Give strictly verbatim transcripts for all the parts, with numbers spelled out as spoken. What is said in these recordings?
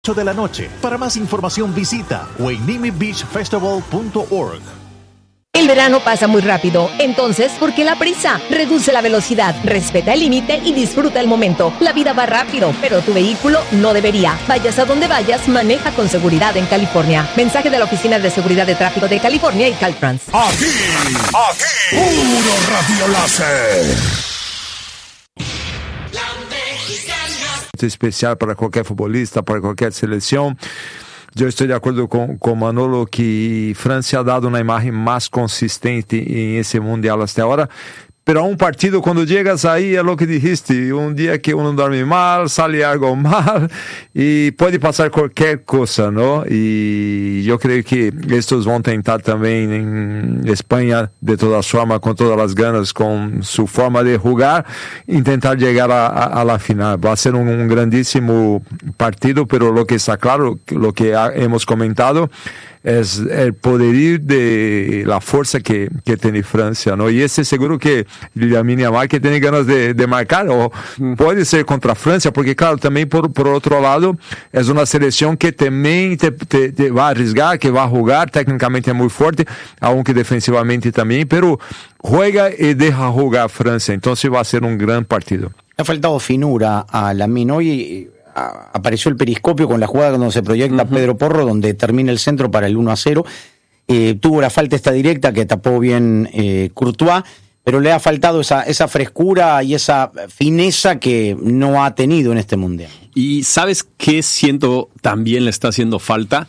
ocho de la noche. Para más información visita wainimi beach festival punto org. El verano pasa muy rápido, entonces, ¿por qué la prisa? Reduce la velocidad, respeta el límite y disfruta el momento. La vida va rápido, pero tu vehículo no debería. Vayas a donde vayas, maneja con seguridad en California. Mensaje de la Oficina de Seguridad de Tráfico de California y Caltrans. Aquí, aquí, puro radio láser. Especial para cualquier futbolista, para cualquier selección. Yo estoy de acuerdo con, con Manolo que Francia ha dado una imagen más consistente en ese mundial hasta ahora. Pero a un partido, cuando llegas ahí, es lo que dijiste, un día que uno duerme mal, sale algo mal, y puede pasar cualquier cosa, ¿no? Y yo creo que estos van a tentar también en España, de todas formas, con todas las ganas, con su forma de jugar, intentar llegar a, a, a la final. Va a ser un, un grandísimo partido, pero lo que está claro, lo que ha, hemos comentado, es el poderío de la fuerza que, que tiene Francia, ¿no? Y ese seguro que Lamine Yamal que tiene ganas de, de marcar, o puede ser contra Francia, porque claro, también por, por otro lado, es una selección que también te, te, te va a arriesgar, que va a jugar, técnicamente es muy fuerte, aunque defensivamente también, pero juega y deja jugar Francia, entonces va a ser un gran partido. Le ha faltado finura a Lamine hoy. Apareció el periscopio con la jugada donde se proyecta uh-huh. Pedro Porro, donde termina el centro para el uno a cero. Eh, tuvo la falta esta directa que tapó bien eh, Courtois, pero le ha faltado esa, esa frescura y esa fineza que no ha tenido en este mundial. Y ¿sabes qué siento también le está haciendo falta?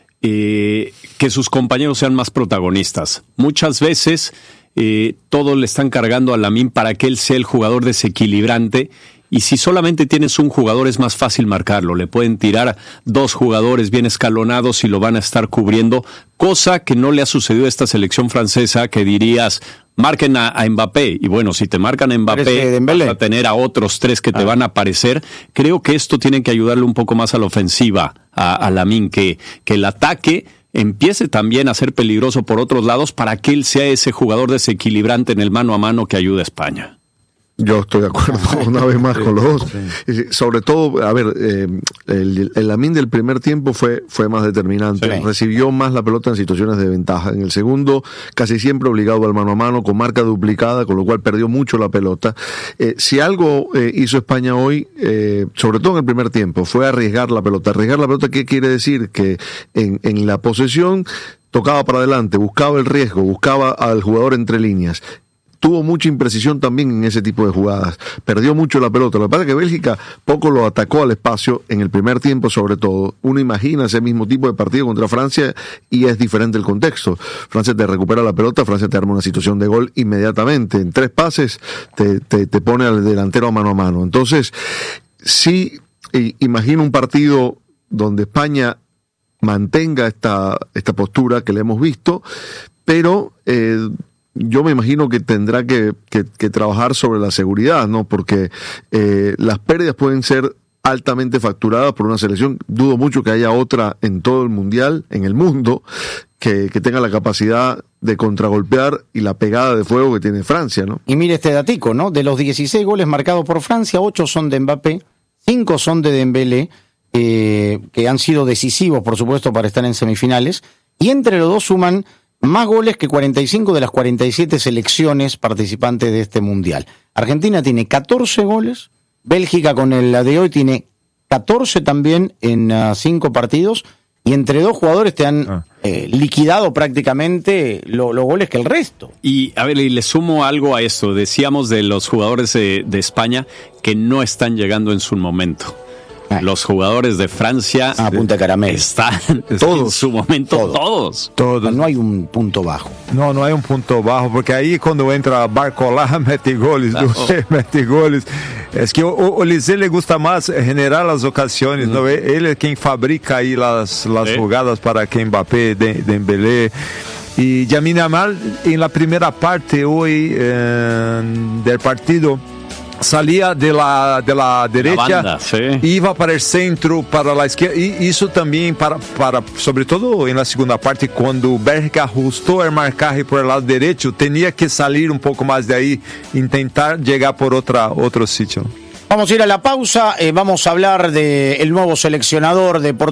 Eh, que sus compañeros sean más protagonistas. Muchas veces eh, todos le están cargando a Lamine para que él sea el jugador desequilibrante. Y si solamente tienes un jugador es más fácil marcarlo. Le pueden tirar dos jugadores bien escalonados y lo van a estar cubriendo, cosa que no le ha sucedido a esta selección francesa, que dirías, marquen a, a Mbappé. Y bueno, si te marcan a Mbappé, vas a tener a otros tres que te ah. van a aparecer. Creo que esto tiene que ayudarle un poco más a la ofensiva, a, a Lamine, que, que el ataque empiece también a ser peligroso por otros lados para que él sea ese jugador desequilibrante en el mano a mano que ayuda a España. Yo estoy de acuerdo una vez más sí, con los dos. Sí. Sobre todo, a ver, eh, el, el Lamine del primer tiempo fue, fue más determinante. Sí. Recibió más la pelota en situaciones de ventaja. En el segundo, casi siempre obligado al mano a mano, con marca duplicada, con lo cual perdió mucho la pelota. Eh, si algo eh, hizo España hoy, eh, sobre todo en el primer tiempo, fue arriesgar la pelota. Arriesgar la pelota, ¿qué quiere decir? Que en, en la posesión tocaba para adelante, buscaba el riesgo, buscaba al jugador entre líneas. Tuvo mucha imprecisión también en ese tipo de jugadas. Perdió mucho la pelota. Lo que pasa es que Bélgica poco lo atacó al espacio en el primer tiempo, sobre todo. Uno imagina ese mismo tipo de partido contra Francia y es diferente el contexto. Francia te recupera la pelota, Francia te arma una situación de gol inmediatamente. En tres pases te, te, te pone al delantero a mano a mano. Entonces, sí, imagino un partido donde España mantenga esta, esta postura que le hemos visto, pero eh, yo me imagino que tendrá que, que, que trabajar sobre la seguridad, ¿no? Porque eh, las pérdidas pueden ser altamente facturadas por una selección. Dudo mucho que haya otra en todo el mundial, en el mundo, que, que tenga la capacidad de contragolpear y la pegada de fuego que tiene Francia, ¿no? Y mire este datico, ¿no? De los dieciséis goles marcados por Francia, ocho son de Mbappé, cinco son de Dembélé, eh, que han sido decisivos, por supuesto, para estar en semifinales, y entre los dos suman más goles que cuarenta y cinco de las cuarenta y siete selecciones participantes de este mundial. Argentina tiene catorce goles, Bélgica con el de hoy tiene catorce también en uh, cinco partidos, y entre dos jugadores te han ah. eh, liquidado prácticamente los lo goles que el resto. Y a ver, y le sumo algo a esto. Decíamos de los jugadores de, de España que no están llegando en su momento. Los jugadores de Francia ah, punta caramelo. Están todos en su momento, todos. todos. todos. No hay un punto bajo. No, no hay un punto bajo, porque ahí cuando entra Barcola, mete goles, no. Duque, mete goles. Es que o, o Lisée le gusta más generar las ocasiones, mm. ¿no? Él es quien fabrica ahí las, las ¿Sí? jugadas para que Mbappé, Dembélé. Y Lamine Yamal, en la primera parte hoy eh, del partido, salía de la, de la derecha, la banda, sí. Iba para el centro, para la izquierda, y eso también para, para, sobre todo en la segunda parte, cuando Bélgica ajustó el marcaje por el lado derecho, tenía que salir un poco más de ahí, intentar llegar por otra, otro sitio. Vamos a ir a la pausa, eh, vamos a hablar del nuevo seleccionador de Portugal.